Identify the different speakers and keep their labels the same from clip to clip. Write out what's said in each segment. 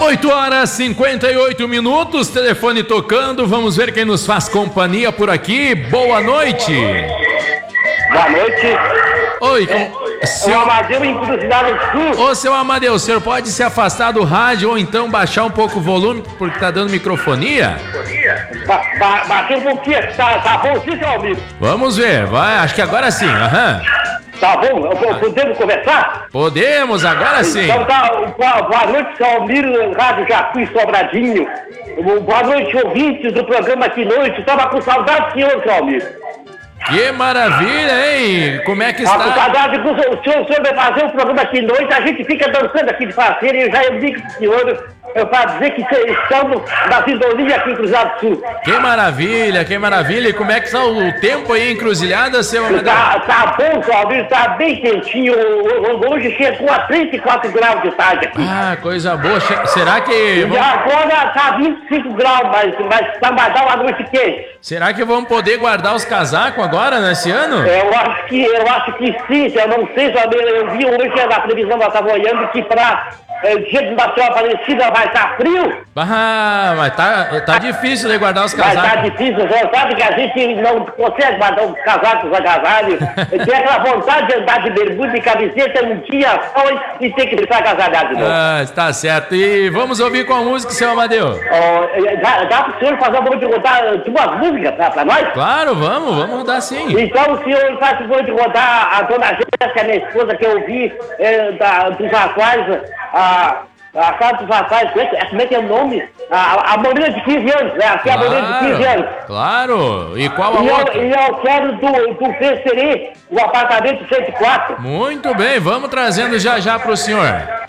Speaker 1: 8h58, telefone tocando, vamos ver quem nos faz companhia por aqui. Boa noite.
Speaker 2: Boa noite.
Speaker 1: Oi,
Speaker 2: O Amadeu em Cruzeiro do Sul.
Speaker 1: Ô, seu Amadeu, o senhor pode se afastar do rádio ou então baixar um pouco o volume, porque tá dando microfonia?
Speaker 2: Baixei um pouquinho, tá bom sim, seu amigo?
Speaker 1: Vamos ver, vai, acho que agora sim, aham.
Speaker 2: Tá bom, podemos conversar?
Speaker 1: Podemos, agora sim.
Speaker 2: Então tá, boa noite, seu Almiro, Rádio Jacuí, Sobradinho. Boa noite, ouvintes do programa Aqui Noite. Tava com saudade do senhor, seu Almiro.
Speaker 1: Que maravilha, hein? Como é que está?
Speaker 2: Com saudade do senhor vai fazer um programa Aqui Noite, a gente fica dançando aqui de parceiro e eu já digo pro senhor para dizer que estamos na sintonia aqui em Cruzeiro do Sul.
Speaker 1: Que maravilha, que maravilha. E como é que está o tempo aí, Encruzilhada, seu Amadeu?
Speaker 2: Tá bom, seu Almiro, tá bem quentinho. Hoje chegou a 34 graus de tarde aqui.
Speaker 1: Ah, coisa boa. Será que...
Speaker 2: E agora tá 25 graus, mas vai dar uma noite quente.
Speaker 1: Será que vamos poder guardar os casacos agora, nesse ano?
Speaker 2: Eu acho que sim, eu não sei, eu vi hoje na televisão, nós estava olhando que para dia de Natal Aparecida vai estar frio.
Speaker 1: Ah, mas tá difícil de guardar os casacos.
Speaker 2: Vai estar difícil, você sabe que a gente não consegue guardar os casacos, os agasalhos. Tem aquela vontade de andar de bermuda e camiseta um dia só e ter que ficar agasalhado de novo.
Speaker 1: Ah, está certo. E vamos ouvir com a música, seu Amadeu?
Speaker 2: Dá pro senhor fazer um favor de rodar duas músicas pra nós?
Speaker 1: Claro, vamos rodar sim.
Speaker 2: Então o senhor faz o favor de rodar a dona Jéssica, minha esposa, que eu vi dos rapazes, a casa dos rapazes, como é que é o nome? A Morena de 15 anos, né? Aqui é a Morena de 15 anos.
Speaker 1: Claro, e qual a outra?
Speaker 2: E eu quero do PCRI, o apartamento 104.
Speaker 1: Muito bem, vamos trazendo já para o senhor.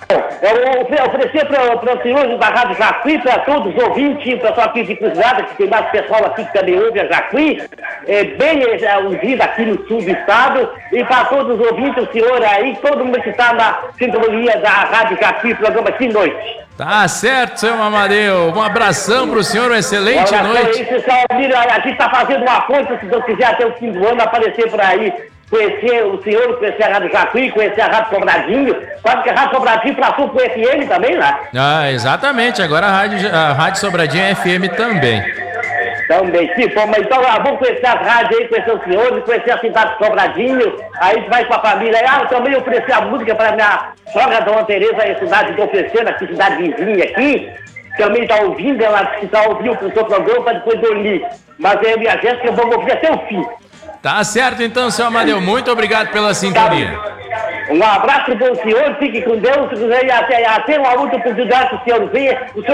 Speaker 2: Eu ofereci para o senhor da Rádio Jacuí, para todos os ouvintes, pessoal aqui de Cruzada, que tem mais pessoal aqui que também ouve a Jacuí, bem ouvido aqui no sul do estado, e para todos os ouvintes, o senhor aí, todo mundo que está na sintonia da Rádio Jacuí, programa Aqui Noite.
Speaker 1: Tá certo, seu Amadeu. Um abração pro senhor, uma excelente noite.
Speaker 2: Isso, a gente está fazendo uma ponte, se Deus quiser, até o fim do ano, aparecer por aí. Conhecer o senhor, conhecer a Rádio Jacuí, conhecer a Rádio Sobradinho. Quase que a Rádio Sobradinho passou pro FM também, né? Ah,
Speaker 1: exatamente. Agora a Rádio Sobradinho é FM também.
Speaker 2: Também, sim. Então vamos conhecer as rádios aí, conhecer o senhor, conhecer a cidade de Sobradinho. Aí a gente vai com a família. Eu também ofereci a música para minha sogra, Dona Tereza, a cidade de Oferecendo, aqui, cidade vizinha aqui. Também está ouvindo, ela disse que está ouvindo o seu programa para depois dormir. Mas eu e a Jéssica vamos ouvir até o fim.
Speaker 1: Tá certo então, seu Amadeu. Muito obrigado pela sintonia.
Speaker 2: Um abraço para o senhor, fique com Deus, e até uma outra oportunidade que o senhor venha.